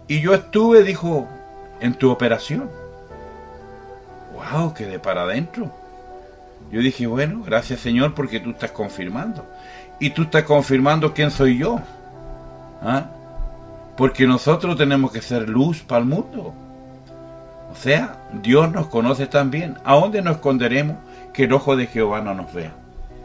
Y yo estuve, dijo, en tu operación. ¡Wow! Quedé para adentro. Yo dije, bueno, gracias Señor porque tú estás confirmando. Y tú estás confirmando quién soy yo. ¿Ah? Porque nosotros tenemos que ser luz para el mundo. O sea, Dios nos conoce tan bien. ¿A dónde nos esconderemos que el ojo de Jehová no nos vea?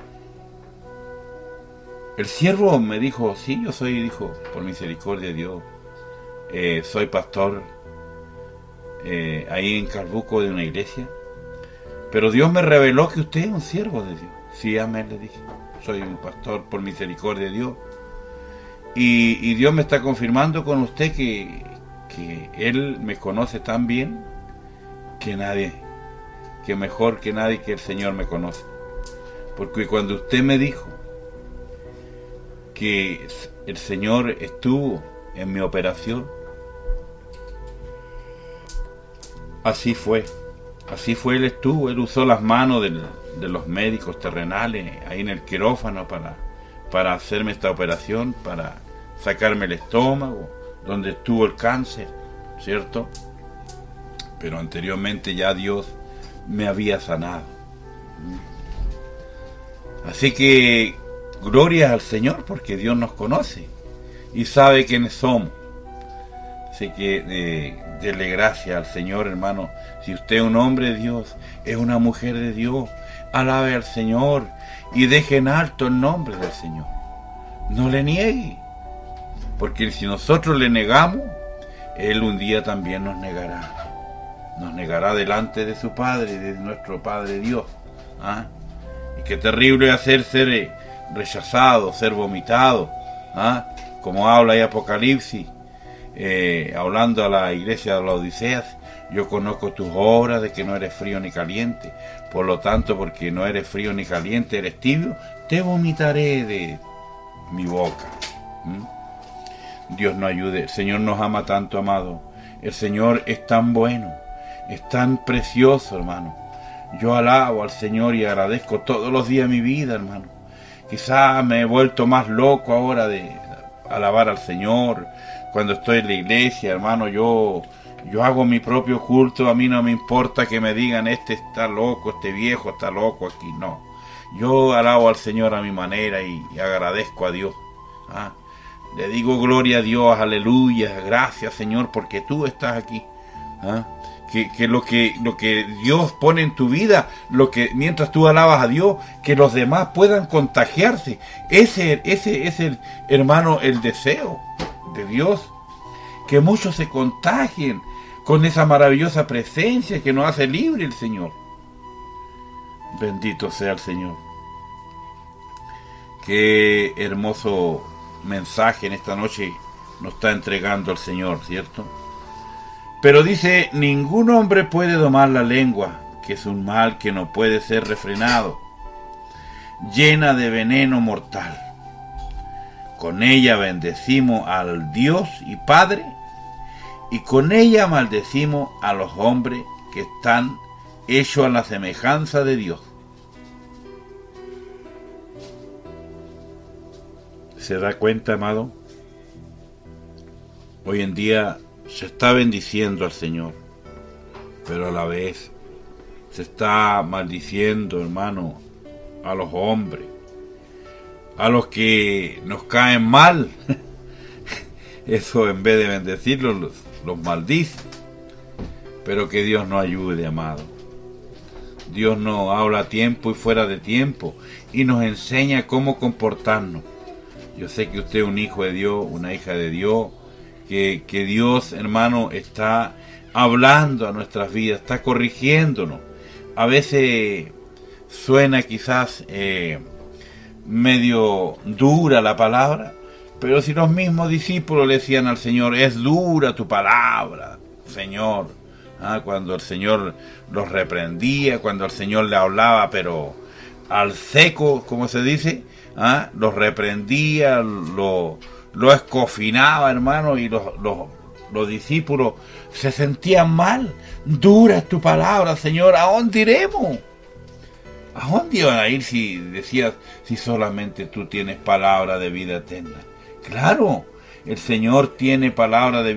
El siervo me dijo, sí, yo soy, dijo, por misericordia de Dios, soy pastor ahí en Calbuco de una iglesia. Pero Dios me reveló que usted es un siervo de Dios. Sí, amén, le dije. Soy un pastor por misericordia de Dios. Y Dios me está confirmando con usted que Él me conoce tan bien que nadie, que mejor que nadie que el Señor me conoce. Porque cuando usted me dijo que el Señor estuvo en mi operación, así fue. Así fue, Él estuvo. Él usó las manos de los médicos terrenales ahí en el quirófano para hacerme esta operación, para sacarme el estómago, donde estuvo el cáncer, ¿cierto? Pero anteriormente ya Dios me había sanado. Así que gloria al Señor porque Dios nos conoce y sabe quiénes somos. Así que dele gracias al Señor, hermano. Si usted es un hombre de Dios, es una mujer de Dios, alabe al Señor y deje en alto el nombre del Señor. No le niegue, porque si nosotros le negamos, Él un día también nos negará. Nos negará delante de su Padre, de nuestro Padre Dios. ¿Ah? Y qué terrible hacer ser rechazado, ser vomitado. ¿Ah? Como habla ahí Apocalipsis, hablando a la iglesia de la Odisea, yo conozco tus obras de que no eres frío ni caliente, por lo tanto, porque no eres frío ni caliente, eres tibio, te vomitaré de mi boca. Dios nos ayude. El Señor nos ama tanto, amado. El Señor es tan bueno, es tan precioso, hermano. Yo alabo al Señor y agradezco todos los días de mi vida, hermano. Quizás me he vuelto más loco ahora de alabar al Señor. Cuando estoy en la iglesia, hermano, yo hago mi propio culto. A mí no me importa que me digan, este está loco, este viejo está loco aquí. No, yo alabo al Señor a mi manera y agradezco a Dios. ¿Ah? Le digo gloria a Dios, aleluya, gracias Señor, porque tú estás aquí. ¿Ah? Que lo que Dios pone en tu vida, lo que mientras tú alabas a Dios, que los demás puedan contagiarse. Ese es el, hermano, el deseo de Dios, que muchos se contagien con esa maravillosa presencia que nos hace libre el Señor. Bendito sea el Señor. Qué hermoso mensaje en esta noche nos está entregando el Señor, ¿cierto? Pero dice, ningún hombre puede domar la lengua, que es un mal que no puede ser refrenado, llena de veneno mortal. Con ella bendecimos al Dios y Padre, y con ella maldecimos a los hombres que están hechos a la semejanza de Dios. ¿Se da cuenta, amado? Hoy en día se está bendiciendo al Señor, pero a la vez se está maldiciendo, hermano, a los hombres, a los que nos caen mal. Eso, en vez de bendecirlos, los maldice. Pero que Dios nos ayude, amado. Dios nos habla a tiempo y fuera de tiempo y nos enseña cómo comportarnos. Yo sé que usted es un hijo de Dios, una hija de Dios, que Dios, hermano, está hablando a nuestras vidas, está corrigiéndonos. A veces suena quizás medio dura la palabra, pero si los mismos discípulos le decían al Señor, es dura tu palabra, Señor. Cuando el Señor los reprendía, cuando el Señor le hablaba, pero al seco, como se dice, los reprendía, lo escofinaba, hermano, y los discípulos se sentían mal. Dura es tu palabra, Señor, ¿a dónde iremos? ¿A dónde iban a ir si decías, si solamente tú tienes palabra de vida eterna? Claro, el Señor tiene palabra de